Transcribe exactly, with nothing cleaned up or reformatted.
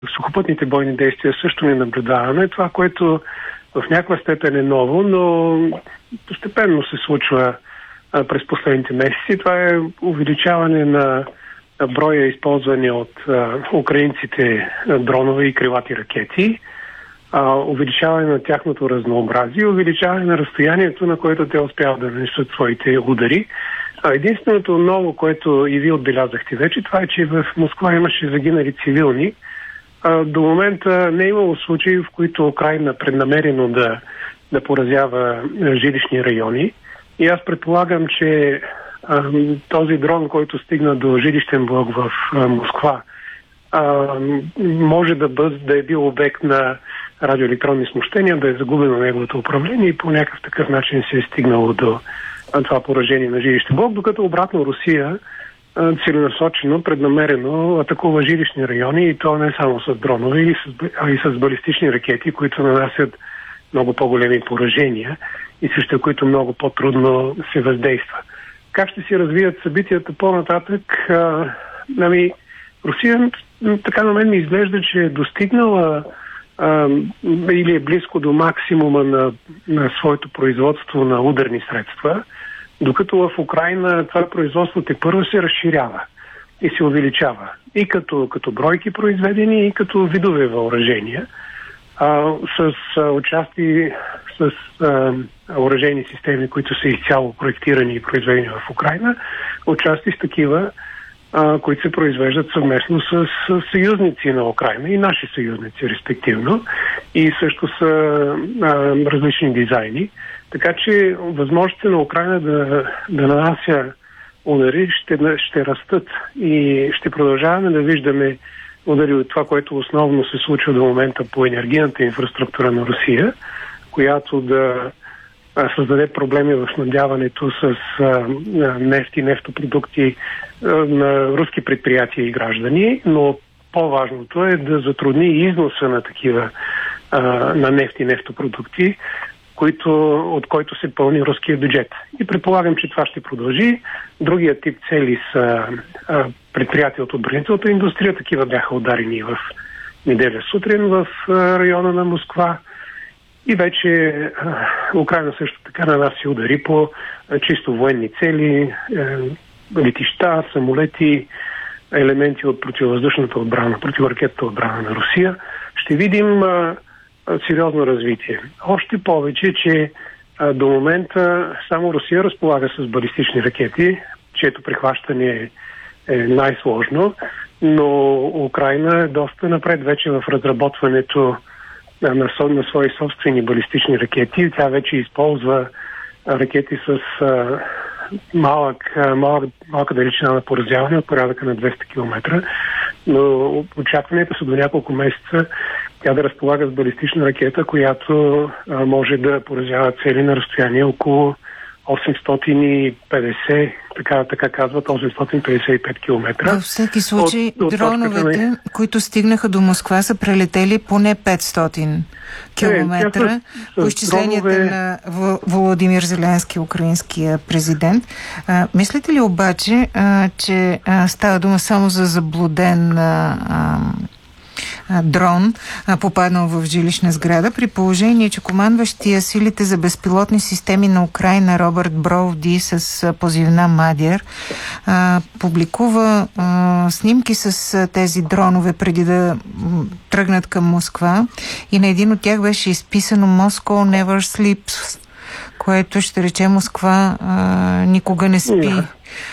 Сухопътните бойни действия също не наблюдаваме. Това, което в някаква степен е ново, но постепенно се случва а, през последните месеци. Това е увеличаване на броя използвани от а, украинците дронове и крилати ракети, а, увеличаване на тяхното разнообразие, увеличаване на разстоянието, на което те успяват да нанесат своите удари. А единственото ново, което и вие отбелязахте вече, това е, че в Москва имаше загинали цивилни. А, до момента не е имало случаи, в които Украйна преднамерено да, да поразява жилищни райони. И аз предполагам, че а, този дрон, който стигна до жилищен блок в а, Москва, а, може да, бъд, да е бил обект на радиоелектронни смущения, да е загубено неговото управление и по някакъв такъв начин се е стигнало до това поражение на жилищен блок, докато обратно Русия целенасочено, преднамерено атакува жилищни райони и то не само с дронове, а и с балистични ракети, които нанасят много по-големи поражения и срещу които много по-трудно се въздейства. Как ще се развият събитията по-нататък? А, нами, Русия, така на мен ми изглежда, че е достигнала а, или е близко до максимума на, на своето производство на ударни средства, докато в Украйна това производство тепърво се разширява и се увеличава. И като, като бройки произведени, и като видове въоръжения. А, с а, участие с а, въоръжени системи, които са изцяло проектирани и произведени в Украйна, участие с такива, а, които се произвеждат съвместно с, с съюзници на Украйна и наши съюзници, респективно. И също са а, различни дизайни. Така че възможностите на Украйна да, да нанася удари ще, ще растат и ще продължаваме да виждаме удари от това, което основно се случва до момента по енергийната инфраструктура на Русия, която да а, създаде проблеми в снабдяването с а, нефт и нефтопродукти а, на руски предприятия и граждани, но по-важното е да затрудни износа на такива а, на нефт и нефтопродукти, Който, от който се пълни руския бюджет. И предполагам, че това ще продължи. Другия тип цели са а, предприятия от отбранителната индустрия. Такива бяха ударени в неделя сутрин в а, района на Москва. И вече а, Украйна също така нанася удари по а, чисто военни цели, а, летища, самолети, елементи от противовъздушната отбрана, противоракетната отбрана на Русия. Ще видим а, сериозно развитие. Още повече, че а, до момента само Русия разполага с балистични ракети, чието прихващане е, е най-сложно, но Украйна е доста напред вече в разработването на, на, на свои собствени балистични ракети. Тя вече използва ракети с а, малък, а, малък, малка далечина на поразяване от порядъка на двеста километра, но очакването са до няколко месеца тя да разполага с балистична ракета, която а, може да поразява цели на разстояние около осемстотин и петдесет, така, така казват, осемстотин петдесет и пет километра. Във всеки случай, от, от дроновете, на... които стигнаха до Москва, са прелетели поне петстотин километра. Е, по изчисленията дронове... на Володимир Зеленски, украинския президент. А, мислите ли обаче, а, че а, става дума само за заблуден а, дрон, попаднал в жилищна сграда, при положение, че командващия силите за безпилотни системи на Украйна Робърт Броуди с позивна Мадяр публикува а, снимки с а, тези дронове преди да м, тръгнат към Москва и на един от тях беше изписано Moscow never sleeps, което ще рече Москва а, никога не спи.